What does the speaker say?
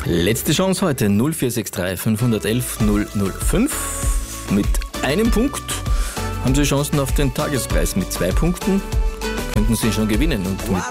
Letzte Chance heute, 0463 511 005. Mit einem Punkt haben Sie Chancen auf den Tagespreis. Mit 2 Punkten könnten Sie schon gewinnen. Und mit